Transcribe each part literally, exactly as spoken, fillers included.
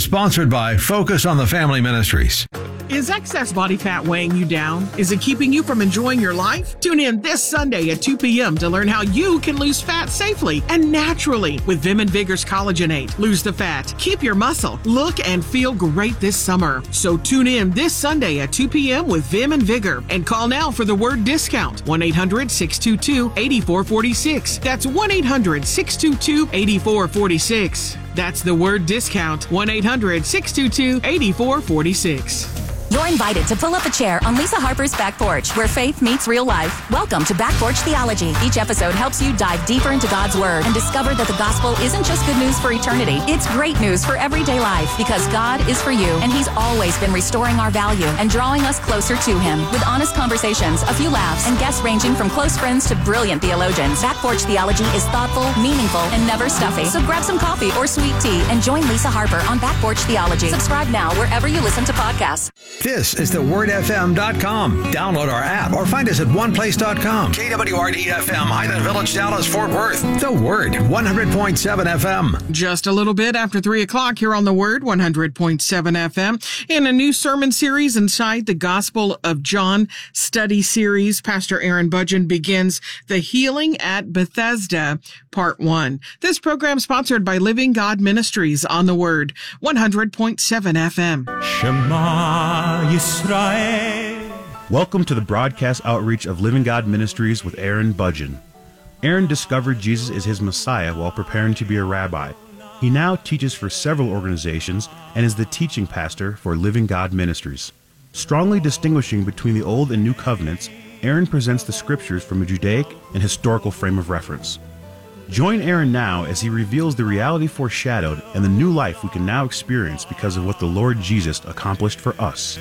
Sponsored by Focus on the Family Ministries. Is excess body fat weighing you down? Is it keeping you from enjoying your life? Tune in this Sunday at two p.m. to learn how you can lose fat safely and naturally with Vim and Vigor's Collagenate. Lose the fat, keep your muscle, look and feel great this summer. So tune in this Sunday at two p.m. with Vim and Vigor and call now for the word discount. one eight hundred six two two eight four four six. That's one eight hundred six two two eight four four six. That's the word discount. one eight hundred six two two eight four four six. You're invited to pull up a chair on Lisa Harper's Back Porch, where faith meets real life. Welcome to Back Porch Theology. Each episode helps you dive deeper into God's Word and discover that the gospel isn't just good news for eternity. It's great news for everyday life because God is for you, and He's always been restoring our value and drawing us closer to Him. With honest conversations, a few laughs, and guests ranging from close friends to brilliant theologians, Back Porch Theology is thoughtful, meaningful, and never stuffy. So grab some coffee or sweet tea and join Lisa Harper on Back Porch Theology. Subscribe now wherever you listen to podcasts. This is the word f m dot com. Download our app or find us at one place dot com. K W R D F M, Highland Village, Dallas, Fort Worth. The Word, one hundred point seven F M. Just a little bit after three o'clock here on The Word, one hundred point seven F M. In a new sermon series inside the Gospel of John study series, Pastor Aaron Budgen begins The Healing at Bethesda, Part one. This program sponsored by Living God Ministries on The Word, one hundred point seven F M. Shema Yisrael. Welcome to the broadcast outreach of Living God Ministries with Aaron Budgen. Aaron discovered Jesus is his Messiah while preparing to be a rabbi. He now teaches for several organizations and is the teaching pastor for Living God Ministries. Strongly distinguishing between the Old and New Covenants, Aaron presents the scriptures from a Judaic and historical frame of reference. Join Aaron now as he reveals the reality foreshadowed and the new life we can now experience because of what the Lord Jesus accomplished for us.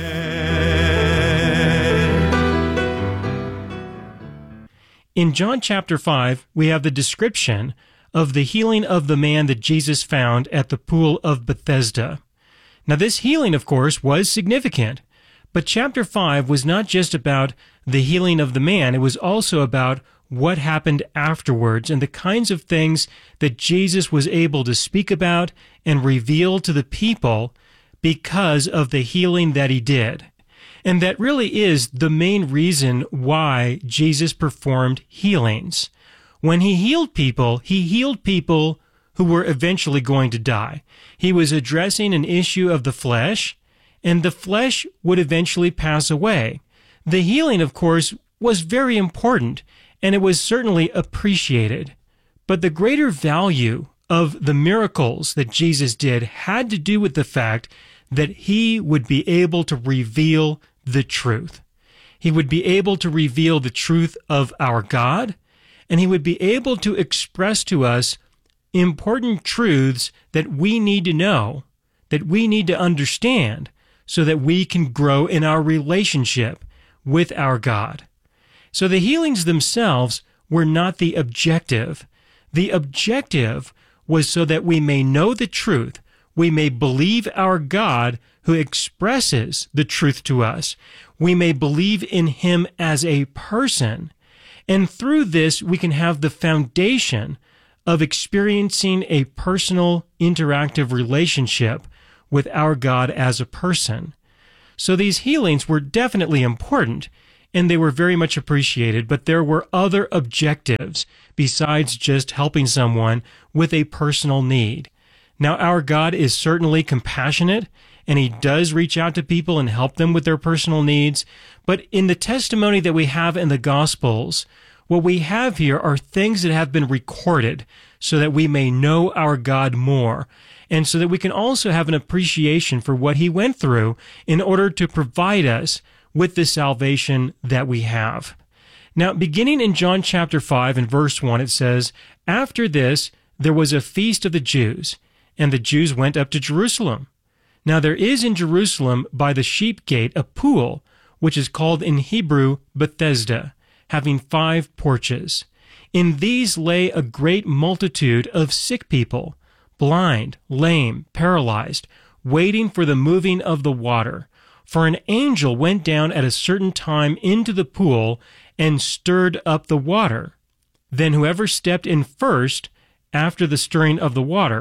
In John chapter five, we have the description of the healing of the man that Jesus found at the pool of Bethesda. Now, this healing, of course, was significant, but chapter five was not just about the healing of the man, it was also about what happened afterwards and the kinds of things that Jesus was able to speak about and reveal to the people because of the healing that he did. And that really is the main reason why Jesus performed healings. When he healed people, he healed people who were eventually going to die. He was addressing an issue of the flesh, and the flesh would eventually pass away. The healing, of course, was very important, and it was certainly appreciated. But the greater value of the miracles that Jesus did had to do with the fact that he would be able to reveal the truth. He would be able to reveal the truth of our God, and he would be able to express to us important truths that we need to know, that we need to understand, so that we can grow in our relationship with our God. So the healings themselves were not the objective. The objective was so that we may know the truth, we may believe our God who expresses the truth to us, we may believe in him as a person, and through this we can have the foundation of experiencing a personal, interactive relationship with our God as a person. So these healings were definitely important, and they were very much appreciated, but there were other objectives besides just helping someone with a personal need. Now, our God is certainly compassionate, and he does reach out to people and help them with their personal needs, but in the testimony that we have in the Gospels, what we have here are things that have been recorded so that we may know our God more, and so that we can also have an appreciation for what he went through in order to provide us with the salvation that we have. Now, beginning in John chapter five and verse one, it says, "After this, there was a feast of the Jews, and the Jews went up to Jerusalem. Now there is in Jerusalem by the sheep gate a pool, which is called in Hebrew Bethesda, having five porches. In these lay a great multitude of sick people, blind, lame, paralyzed, waiting for the moving of the water. For an angel went down at a certain time into the pool and stirred up the water. Then whoever stepped in first, after the stirring of the water,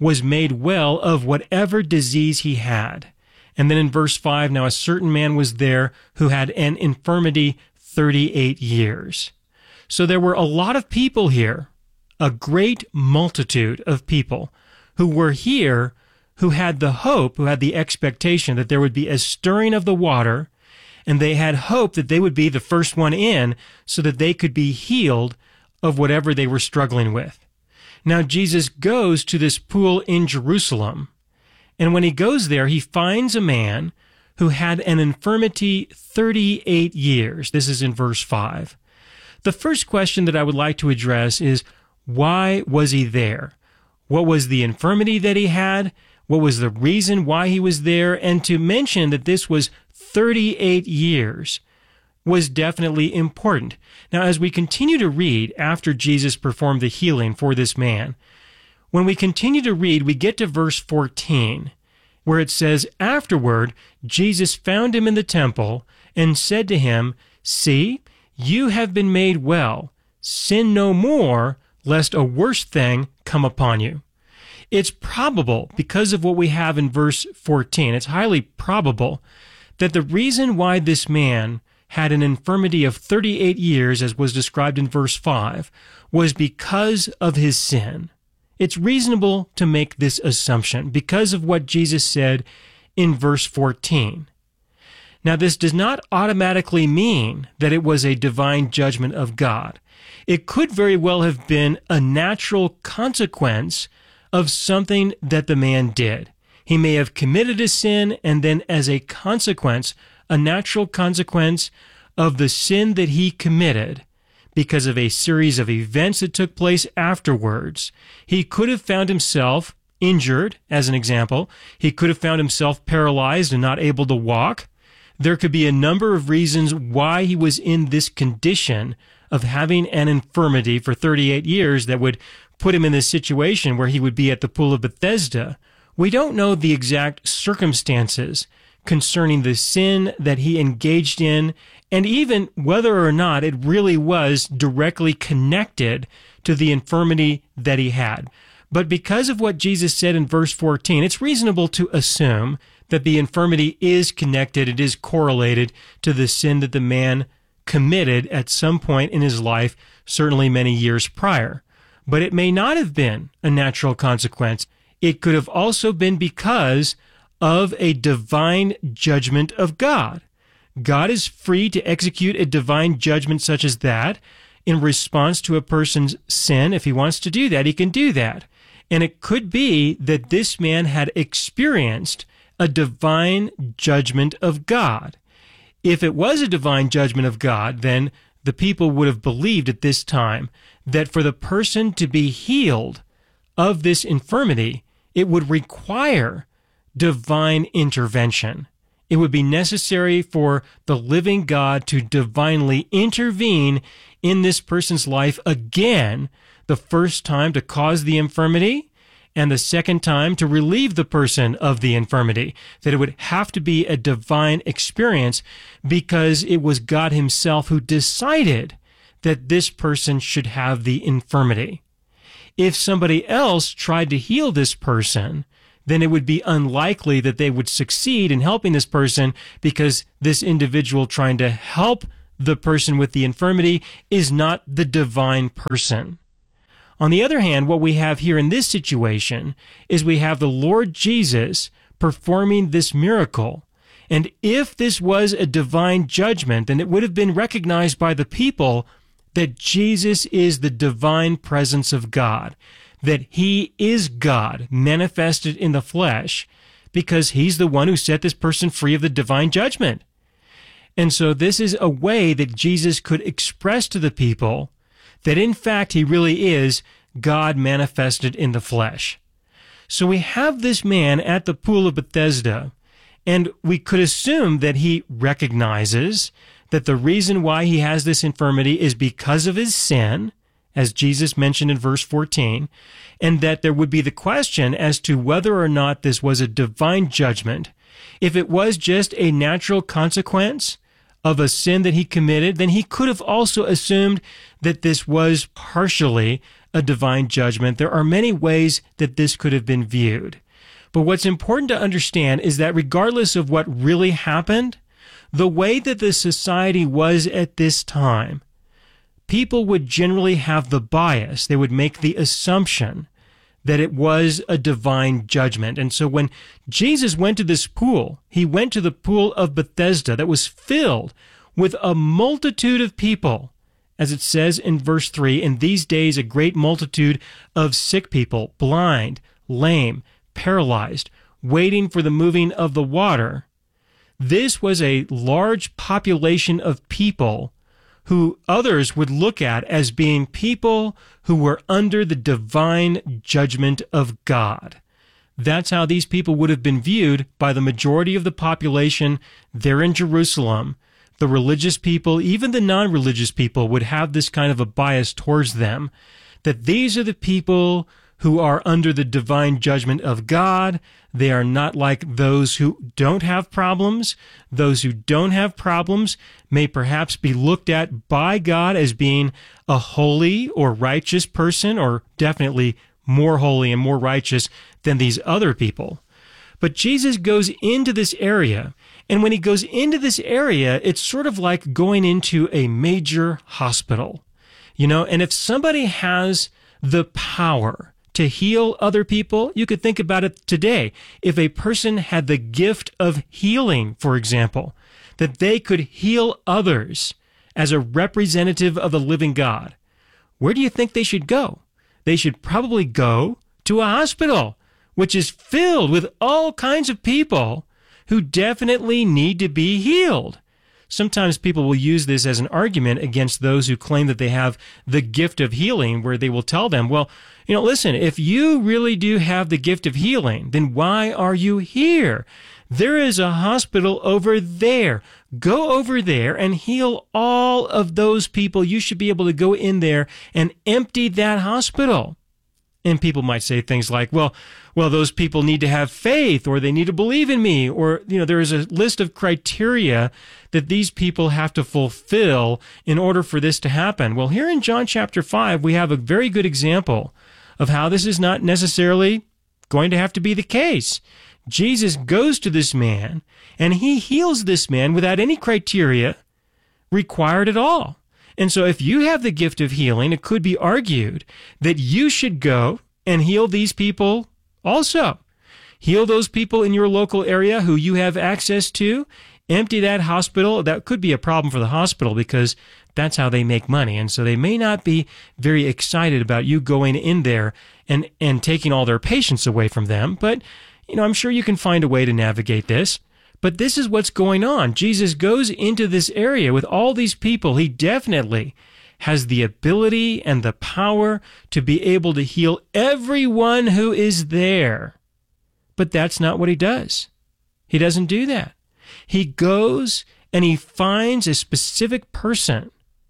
was made well of whatever disease he had. And then in verse five, now a certain man was there who had an infirmity thirty-eight years. So there were a lot of people here, a great multitude of people who were here, who had the hope, who had the expectation that there would be a stirring of the water, and they had hope that they would be the first one in so that they could be healed of whatever they were struggling with. Now Jesus goes to this pool in Jerusalem, and when he goes there, he finds a man who had an infirmity thirty-eight years. This is in verse five. The first question that I would like to address is, why was he there? What was the infirmity that he had? What was the reason why he was there? And to mention that this was thirty-eight years was definitely important. Now, as we continue to read after Jesus performed the healing for this man, when we continue to read, we get to verse fourteen, where it says, "Afterward, Jesus found him in the temple and said to him, 'See, you have been made well. Sin no more, lest a worse thing come upon you.'" It's probable, because of what we have in verse fourteen, it's highly probable that the reason why this man had an infirmity of thirty-eight years, as was described in verse five, was because of his sin. It's reasonable to make this assumption because of what Jesus said in verse fourteen. Now, this does not automatically mean that it was a divine judgment of God. It could very well have been a natural consequence of something that the man did. He may have committed a sin, and then as a consequence, a natural consequence of the sin that he committed, because of a series of events that took place afterwards, he could have found himself injured, as an example. He could have found himself paralyzed and not able to walk. There could be a number of reasons why he was in this condition of having an infirmity for thirty-eight years that would put him in this situation where he would be at the pool of Bethesda. We don't know the exact circumstances concerning the sin that he engaged in, and even whether or not it really was directly connected to the infirmity that he had. But because of what Jesus said in verse fourteen, it's reasonable to assume that the infirmity is connected, it is correlated to the sin that the man committed at some point in his life, certainly many years prior. But it may not have been a natural consequence. It could have also been because of a divine judgment of God. God is free to execute a divine judgment such as that in response to a person's sin. If he wants to do that, he can do that. And it could be that this man had experienced a divine judgment of God. If it was a divine judgment of God, then the people would have believed at this time that for the person to be healed of this infirmity, it would require divine intervention. It would be necessary for the living God to divinely intervene in this person's life again, the first time to cause the infirmity, and the second time to relieve the person of the infirmity, that it would have to be a divine experience because it was God himself who decided that this person should have the infirmity. If somebody else tried to heal this person, then it would be unlikely that they would succeed in helping this person because this individual trying to help the person with the infirmity is not the divine person. On the other hand, what we have here in this situation is we have the Lord Jesus performing this miracle. And if this was a divine judgment, then it would have been recognized by the people that Jesus is the divine presence of God, that he is God manifested in the flesh, because he's the one who set this person free of the divine judgment. And so this is a way that Jesus could express to the people that in fact he really is God manifested in the flesh. So we have this man at the pool of Bethesda, and we could assume that he recognizes that the reason why he has this infirmity is because of his sin, as Jesus mentioned in verse fourteen, and that there would be the question as to whether or not this was a divine judgment. If it was just a natural consequence of a sin that he committed, then he could have also assumed that this was partially a divine judgment. There are many ways that this could have been viewed. But what's important to understand is that regardless of what really happened, the way that the society was at this time, people would generally have the bias. They would make the assumption that it was a divine judgment. And so when Jesus went to this pool, he went to the pool of Bethesda that was filled with a multitude of people. As it says in verse three, in these days a great multitude of sick people, blind, lame, paralyzed, waiting for the moving of the water. This was a large population of people who others would look at as being people who were under the divine judgment of God. That's how these people would have been viewed by the majority of the population there in Jerusalem. The religious people, even the non-religious people, would have this kind of a bias towards them, that these are the people who are under the divine judgment of God. They are not like those who don't have problems. Those who don't have problems may perhaps be looked at by God as being a holy or righteous person, or definitely more holy and more righteous than these other people. But Jesus goes into this area, and when he goes into this area, it's sort of like going into a major hospital. You know, and if somebody has the power to heal other people, you could think about it today. If a person had the gift of healing, for example, that they could heal others as a representative of the living God, where do you think they should go? They should probably go to a hospital, which is filled with all kinds of people who definitely need to be healed. Sometimes people will use this as an argument against those who claim that they have the gift of healing, where they will tell them, well, you know, listen, if you really do have the gift of healing, then why are you here? There is a hospital over there. Go over there and heal all of those people. You should be able to go in there and empty that hospital. And people might say things like, well, well, those people need to have faith, or they need to believe in me, or, you know, there is a list of criteria that these people have to fulfill in order for this to happen. Well, here in John chapter five, we have a very good example of how this is not necessarily going to have to be the case. Jesus goes to this man, and he heals this man without any criteria required at all. And so if you have the gift of healing, it could be argued that you should go and heal these people also. Heal those people in your local area who you have access to. Empty that hospital. That could be a problem for the hospital because that's how they make money. And so they may not be very excited about you going in there and, and taking all their patients away from them. But, you know, I'm sure you can find a way to navigate this. But this is what's going on. Jesus goes into this area with all these people. He definitely has the ability and the power to be able to heal everyone who is there. But that's not what he does. He doesn't do that. He goes and he finds a specific person.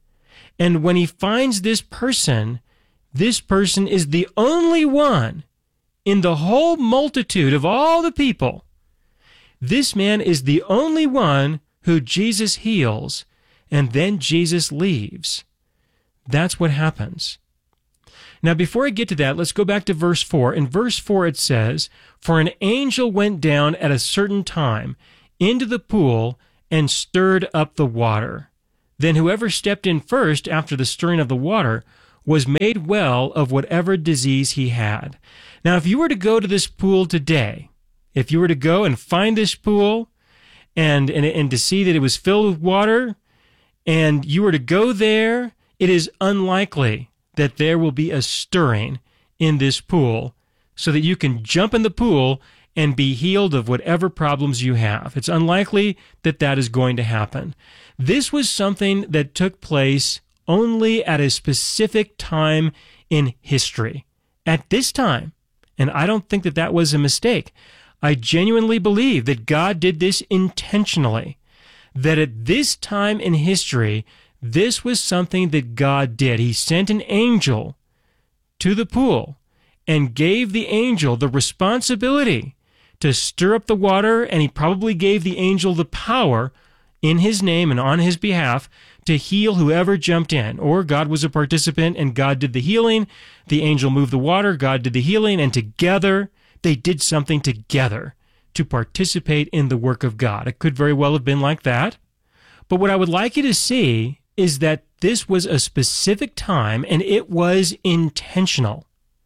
And when he finds this person, this person is the only one in the whole multitude of all the people. This man is the only one who Jesus heals, and then Jesus leaves. That's what happens. Now, before I get to that, let's go back to verse four. In verse four, it says, "For an angel went down at a certain time into the pool and stirred up the water. Then whoever stepped in first after the stirring of the water was made well of whatever disease he had." Now, if you were to go to this pool today, if you were to go and find this pool and, and, and to see that it was filled with water, and you were to go there, it is unlikely that there will be a stirring in this pool so that you can jump in the pool and be healed of whatever problems you have. It's unlikely that that is going to happen. This was something that took place only at a specific time in history. At this time, and I don't think that that was a mistake. I genuinely believe that God did this intentionally, that at this time in history, this was something that God did. He sent an angel to the pool and gave the angel the responsibility to stir up the water, and he probably gave the angel the power in his name and on his behalf to heal whoever jumped in. Or God was a participant and God did the healing. The angel moved the water, God did the healing, and together they did something together to participate in the work of God. It could very well have been like that. But what I would like you to see is that this was a specific time and it was intentional.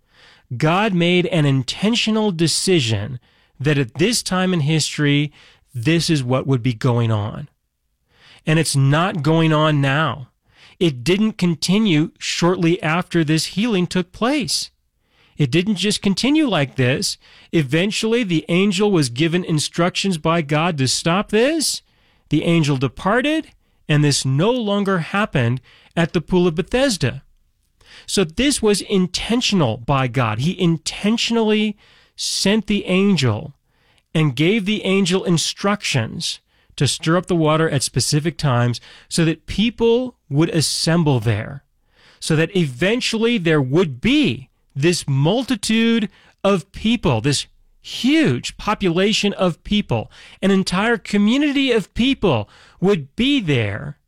God made an intentional decision that at this time in history, this is what would be going on. And it's not going on now. It didn't continue shortly after this healing took place. It didn't just continue like this. Eventually, the angel was given instructions by God to stop this. The angel departed, and this no longer happened at the Pool of Bethesda. So this was intentional by God. He intentionally sent the angel and gave the angel instructions to stir up the water at specific times so that people would assemble there, so that eventually there would be this multitude of people, this huge population of people, an entire community of people would be there,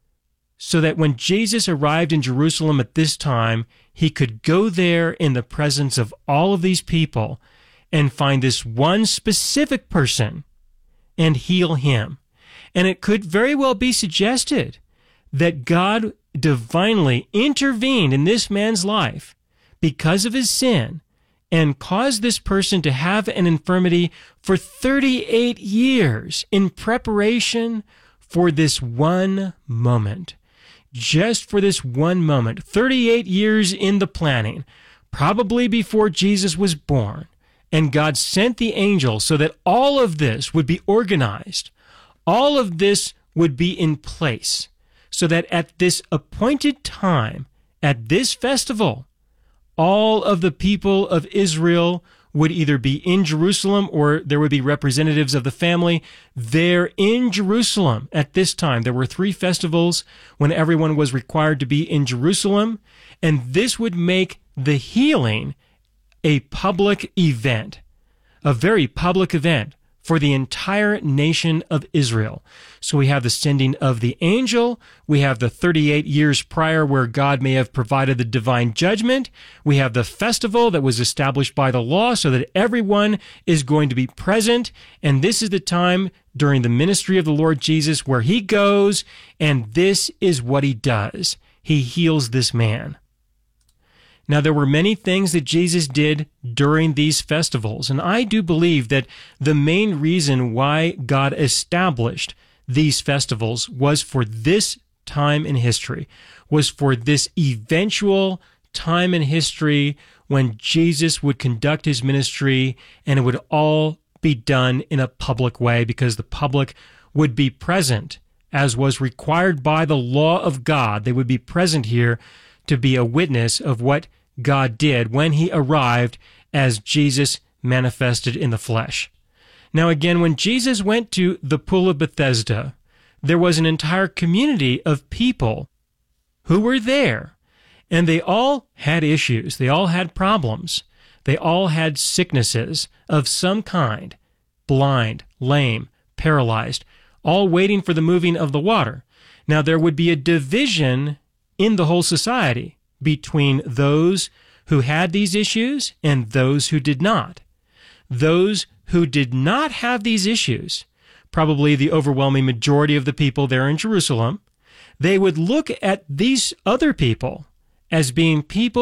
so that when Jesus arrived in Jerusalem at this time, he could go there in the presence of all of these people and find this one specific person and heal him. And it could very well be suggested that God divinely intervened in this man's life because of his sin and caused this person to have an infirmity for thirty-eight years in preparation for this one moment. Just for this one moment. thirty-eight years in the planning, probably before Jesus was born. And God sent the angel so that all of this would be organized. All of this would be in place so that at this appointed time, at this festival, all of the people of Israel would either be in Jerusalem or there would be representatives of the family there in Jerusalem at this time. There were three festivals when everyone was required to be in Jerusalem, and this would make the healing a public event, a very public event for the entire nation of Israel. So we have the sending of the angel. We have the thirty-eight years prior where God may have provided the divine judgment. We have the festival that was established by the law so that everyone is going to be present. And this is the time during the ministry of the Lord Jesus where he goes, and this is what he does. He heals this man. Now, there were many things that Jesus did during these festivals, and I do believe that the main reason why God established these festivals was for this time in history, was for this eventual time in history when Jesus would conduct his ministry, and it would all be done in a public way because the public would be present, as was required by the law of God. They would be present here to be a witness of what God did when he arrived as Jesus manifested in the flesh. Now again, when Jesus went to the Pool of Bethesda, there was an entire community of people who were there, and they all had issues. They all had problems. They all had sicknesses of some kind, blind, lame, paralyzed, all waiting for the moving of the water. Now there would be a division in the whole society between those who had these issues and those who did not. Those who did not have these issues, probably the overwhelming majority of the people there in Jerusalem, they would look at these other people as being people